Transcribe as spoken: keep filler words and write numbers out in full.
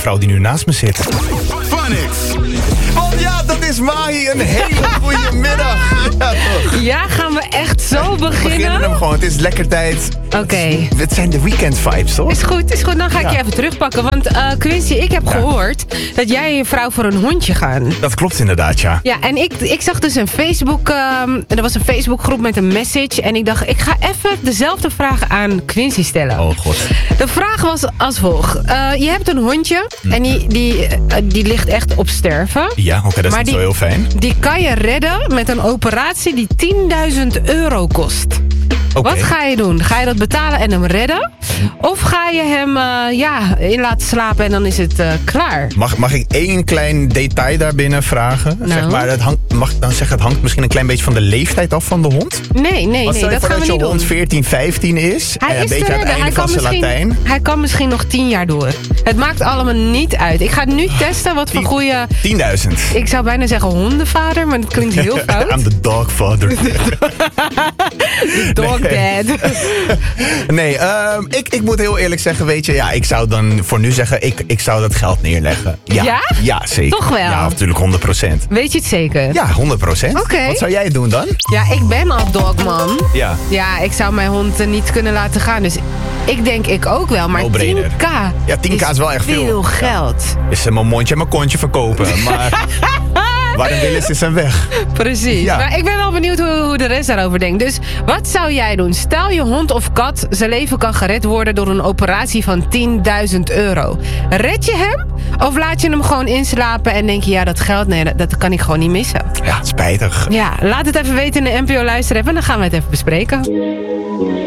vrouw die nu naast me zit. Phonics. Want ja, dat is Mahi. Een hele goede middag. Ja, toch? Ja, gaan we echt zo beginnen? We beginnen hem gewoon. Het is lekker tijd. Oké. Okay. Het zijn de weekend vibes, toch? Is goed, is goed. Dan ga ik ja. je even terugpakken. Want uh, Quincy, ik heb ja. gehoord dat jij en je vrouw voor een hondje gaan. Dat klopt inderdaad, ja. Ja, en ik, ik zag dus een Facebook... Um, er was een Facebookgroep met een message. En ik dacht, ik ga even dezelfde vraag aan Quincy stellen. Oh god. De vraag was als volgt. Uh, je hebt een hondje. Mm. En die, die, uh, die ligt echt op sterven. Ja, oké, okay, dat is niet zo heel fijn. Die kan je redden met een operatie die tienduizend euro kost. Okay. Wat ga je doen? Ga je dat betalen en hem redden? Of ga je hem uh, ja, in laten slapen en dan is het uh, klaar? Mag, mag ik één klein detail daarbinnen vragen? Nou. Zeg maar, het hangt, mag ik dan zeggen, het hangt misschien een klein beetje van de leeftijd af van de hond? Nee, nee, nee, dat gaan we niet doen. Als je hond veertien, vijftien is hij en is een beetje aan het einde hij van zijn Latijn. Hij kan misschien nog tien jaar door. Het maakt allemaal niet uit. Ik ga nu testen wat voor goede... tienduizend. Ik zou bijna zeggen hondenvader, maar dat klinkt heel fout. I'm the dog father. The dog nee. dad. Nee, um, ik, ik moet heel eerlijk zeggen, weet je, ja, ik zou dan voor nu zeggen, ik, ik zou dat geld neerleggen. Ja? Ja, ja zeker. Toch wel? Ja, natuurlijk honderd procent. Weet je het zeker? Ja, honderd procent. Oké. Wat zou jij doen dan? Ja, ik ben al dogman. Ja. Ja, ik zou mijn hond niet kunnen laten gaan, dus ik denk ik ook wel, maar tien k. Ja, tien k is, is wel echt veel. veel geld. Ja. Is mijn mondje en mijn kontje verkopen, maar... Waar een wil is, is een weg. Precies. Ja. Maar ik ben wel benieuwd hoe, hoe de rest daarover denkt. Dus wat zou jij doen? Stel je hond of kat zijn leven kan gered worden door een operatie van tienduizend euro. Red je hem? Of laat je hem gewoon inslapen en denk je, ja, dat geld, nee, dat, dat kan ik gewoon niet missen. Ja, spijtig. Ja, laat het even weten in de N P O Luisterapp en dan gaan we het even bespreken.